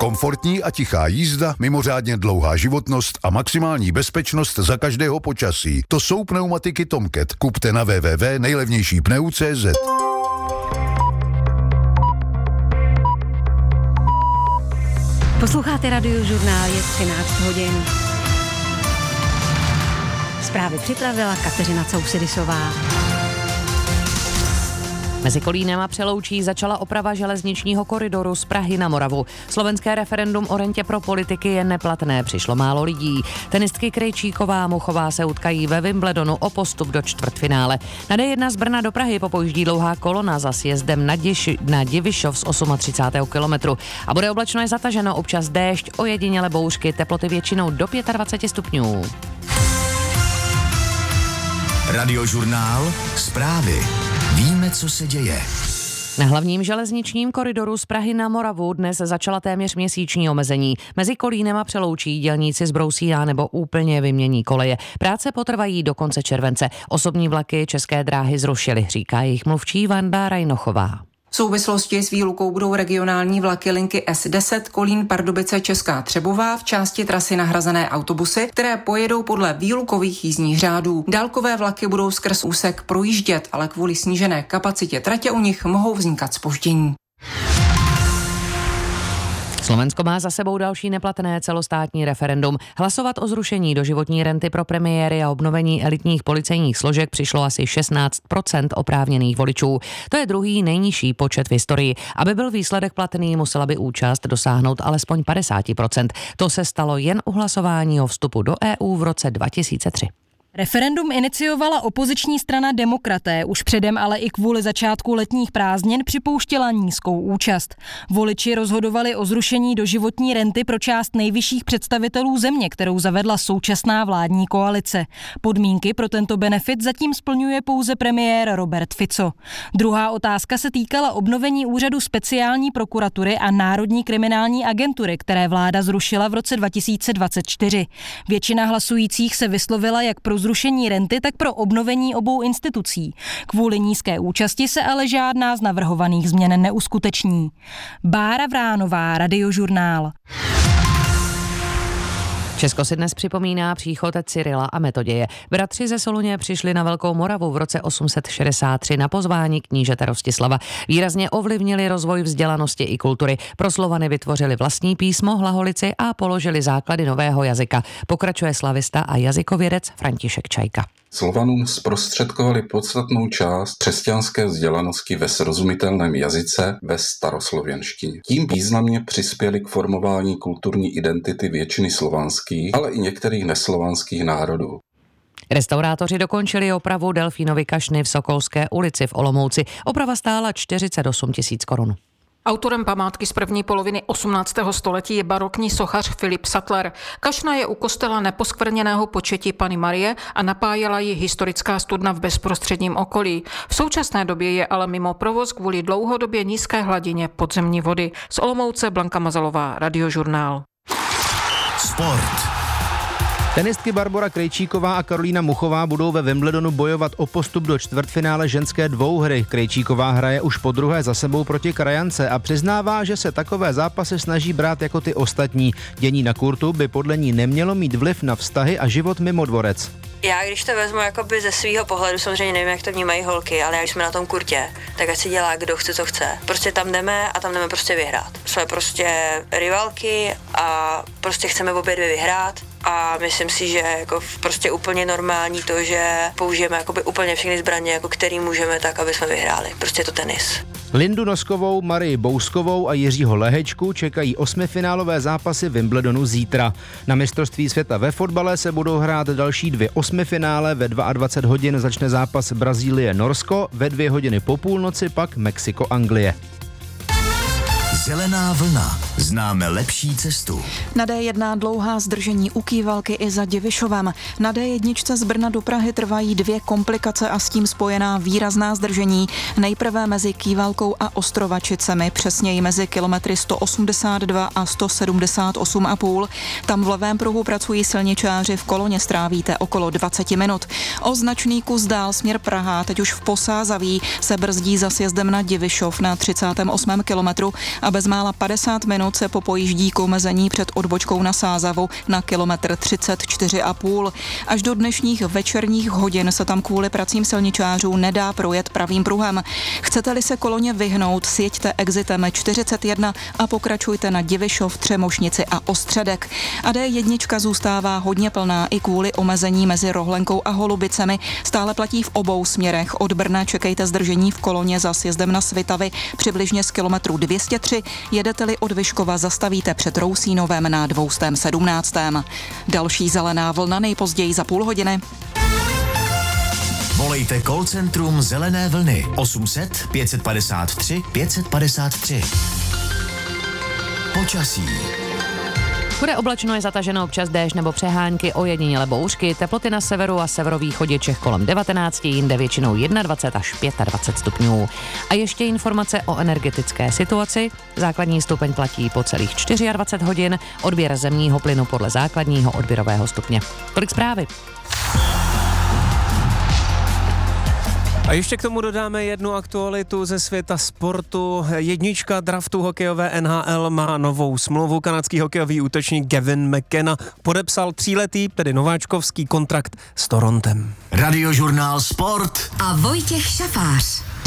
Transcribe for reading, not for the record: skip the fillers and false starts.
Komfortní a tichá jízda, mimořádně dlouhá životnost a maximální bezpečnost za každého počasí. To jsou pneumatiky Tomcat. Kupte na www.nejlevnějšípneu.cz. Posloucháte Radiožurnál, je 13 hodin. Zprávy připravila Kateřina Cousedisová. Mezi Kolínem a Přeloučí začala oprava železničního koridoru z Prahy na Moravu. Slovenské referendum o rentě pro politiky je neplatné, přišlo málo lidí. Tenistky Krejčíková a Muchová se utkají ve Wimbledonu o postup do čtvrtfinále. Na D1 z Brna do Prahy popojíždí dlouhá kolona za sjezdem na Divišov z 38. kilometru. A bude oblačno je zataženo, občas déšť, ojediněle bouřky, teploty většinou do 25 stupňů. Radiožurnál, zprávy. Víme, co se děje. Na hlavním železničním koridoru z Prahy na Moravu dnes začala téměř měsíční omezení. Mezi Kolínem a Přeloučí dělníci zbrousí a nebo úplně vymění koleje. Práce potrvají do konce července. Osobní vlaky České dráhy zrušily, říká jejich mluvčí Vanda Rajnochová. V souvislosti s výlukou budou regionální vlaky linky S10 Kolín Pardubice Česká Třebová v části trasy nahrazené autobusy, které pojedou podle výlukových jízdních řádů. Dálkové vlaky budou skrz úsek projíždět, ale kvůli snížené kapacitě tratě u nich mohou vznikat zpoždění. Slovensko má za sebou další neplatné celostátní referendum. Hlasovat o zrušení doživotní renty pro premiéry a obnovení elitních policejních složek přišlo asi 16% oprávněných voličů. To je druhý nejnižší počet v historii. Aby byl výsledek platný, musela by účast dosáhnout alespoň 50%. To se stalo jen u hlasování o vstupu do EU v roce 2003. Referendum iniciovala opoziční strana Demokraté, už předem ale i kvůli začátku letních prázdnin připouštěla nízkou účast. Voliči rozhodovali o zrušení doživotní renty pro část nejvyšších představitelů země, kterou zavedla současná vládní koalice. Podmínky pro tento benefit zatím splňuje pouze premiér Robert Fico. Druhá otázka se týkala obnovení úřadu speciální prokuratury a Národní kriminální agentury, které vláda zrušila v roce 2024. Většina hlasujících se vyslovila jak pro zrušení renty, tak pro obnovení obou institucí. Kvůli nízké účasti se ale žádná z navrhovaných změn neuskuteční. Bára Vránová, Radiožurnál. Česko si dnes připomíná příchod Cyrila a Metoděje. Bratři ze Soluně přišli na Velkou Moravu v roce 863 na pozvání knížete Rostislava. Výrazně ovlivnili rozvoj vzdělanosti i kultury. Pro Slovany vytvořili vlastní písmo, hlaholici a položili základy nového jazyka. Pokračuje slavista a jazykovědec František Čajka. Slovanům zprostředkovali podstatnou část křesťanské vzdělanosti ve srozumitelném jazyce ve staroslověnštině. Tím významně přispěli k formování kulturní identity většiny slovanských, ale i některých neslovanských národů. Restaurátoři dokončili opravu Delfínovy kašny v Sokolské ulici v Olomouci. Oprava stála 48 000 korun. Autorem památky z první poloviny 18. století je barokní sochař Filip Sattler. Kašna je u kostela Neposkvrněného Početí Panny Marie a napájela ji historická studna v bezprostředním okolí. V současné době je ale mimo provoz kvůli dlouhodobě nízké hladině podzemní vody. Z Olomouce Blanka Mazalová, Radiožurnál. Sport. Tenistky Barbora Krejčíková a Karolína Muchová budou ve Wimbledonu bojovat o postup do čtvrtfinále ženské dvouhry. Krejčíková hraje už podruhé za sebou proti krajance a přiznává, že se takové zápasy snaží brát jako ty ostatní. Dění na kurtu by podle ní nemělo mít vliv na vztahy a život mimo dvorec. Já když to vezmu jakoby ze svého pohledu, samozřejmě nevím, jak to vnímají holky, ale jak jsme na tom kurtě, tak ať si dělá kdo chce, co chce. Prostě tam jdeme a tam jdeme prostě vyhrát. Jsme prostě rivalky a prostě chceme obě dvě vyhrát. A myslím si, že jako prostě úplně normální to, že použijeme jakoby úplně všechny zbraně, jako který můžeme, tak aby jsme vyhráli. Prostě je to tenis. Lindu Noskovou, Marii Bouskovou a Jiřího Lehečku čekají osmifinálové zápasy Wimbledonu zítra. Na mistrovství světa ve fotbale se budou hrát další dvě osmifinále, ve 22 hodin začne zápas Brazílie-Norsko, ve 2 hodiny po půlnoci pak Mexiko-Anglie. Zelená vlna. Známe lepší cestu. Na D1 dlouhá zdržení u Kývalky i za Divišovem. Na D1 z Brna do Prahy trvají 2 komplikace a s tím spojená výrazná zdržení. Nejprve mezi Kývalkou a Ostrovačicemi, přesněji mezi kilometry 182 a 178,5. Tam v levém pruhu pracují silničáři, v koloně strávíte okolo 20 minut. O značný kus dál směr Praha, teď už v Posázaví, se brzdí za sjezdem na Divišov na 38. kilometru a bezmála 50 minut se popojíždí k omezení před odbočkou na Sázavu na kilometr 34,5. Až do dnešních večerních hodin se tam kvůli pracím silničářů nedá projet pravým pruhem. Chcete-li se koloně vyhnout, sjeďte exitem 41 a pokračujte na Divišov, Třemošnici a Ostředek. A D1 zůstává hodně plná i kvůli omezení mezi Rohlenkou a Holubicemi. Stále platí v obou směrech. Od Brna čekejte zdržení v koloně za sjezdem na Svitavy přibližně z kilometru 203. Jedete-li od Vyškova, zastavíte před Rousínovem na 217. Další zelená vlna nejpozději za půl hodiny. Volejte call centrum Zelené vlny 800 553 553. Počasí. Bude oblačno, je zataženo, občas déšť nebo přehánky, ojediněle bouřky, teploty na severu a severovýchodě Čech kolem 19, jinde většinou 21 až 25 stupňů. A ještě informace o energetické situaci. Základní stupeň platí po celých 24 hodin, odběr zemního plynu podle základního odběrového stupně. Tolik zprávy. A ještě k tomu dodáme jednu aktualitu ze světa sportu. Jednička draftu hokejové NHL má novou smlouvu. Kanadský hokejový útočník Gavin McKenna podepsal 3letý, tedy nováčkovský kontrakt s Torontem. Radiožurnál Sport a Vojtěch Šafář.